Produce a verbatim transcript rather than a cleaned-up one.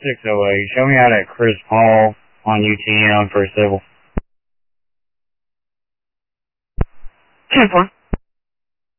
six oh eight. Show me how that Chris Paul on U T M for civil. ten four.